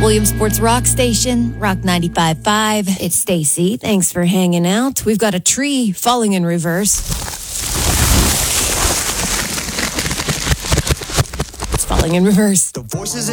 Williams Sports Rock Station, Rock 95.5. It's Stacy. Thanks for hanging out. We've got a tree falling in reverse. It's falling in reverse. The voices in